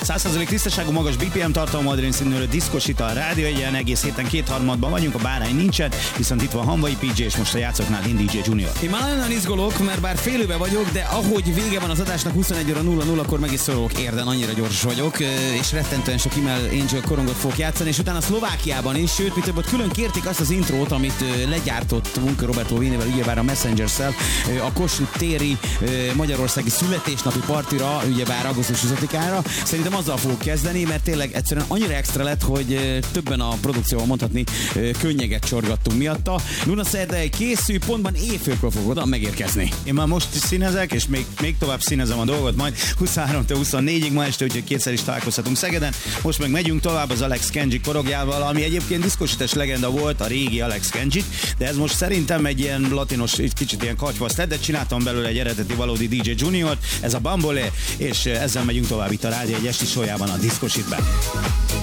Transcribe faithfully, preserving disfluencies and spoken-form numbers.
száz százalék tisztaságú, magas bé pé em tartalmú adrén színűrő diszkosít a rádió egyen, egész héten kétharmadban vagyunk, a bárány nincsen, viszont itt van Hanvai pé jé, és most a játszoknál én dé jé Junior. Én már nagyon izgulok, mert bár félőbe vagyok, de ahogy vége van az adásnak huszonegy óra nulla nulla, akkor meg is szólok érden, annyira gyors vagyok, és rettentően sok Email Angel korongot fog játszani, és utána Szlovákiában is, sőt, mi több, ott külön kérték azt az intrót, amit legyártott Munka Roberto Vinivel, ugyebár a Messenger-szel, a Kossuth téri magyarországi születésnapi partira, ugyebár augusztus huszadikára. Szerintem azzal fogok kezdeni, mert tényleg egyszerűen annyira extra lett, hogy többen a produkcióval mondhatni könnyeget csorgattunk miatta. Luna Szerdei készül, pontban éjfélkor fog oda megérkezni. Én már most is színezek, és még, még tovább színezem a dolgot, majd huszonháromtól huszonnégyig ma este, úgyhogy kétszer is találkozhatunk Szegeden. Most meg megyünk tovább az Alex Kenji korogjával, ami egyébként diszkosítés legenda volt, a régi Alex Kenji, de ez most szerintem egy ilyen latinos, egy kicsit ilyen katyvasz lett, de csináltam belőle egy eredeti valódi dé jé Junior, ez a Bambole, és ezzel megyünk tovább itt a rádió egy esti sójában, a Diszkosítben.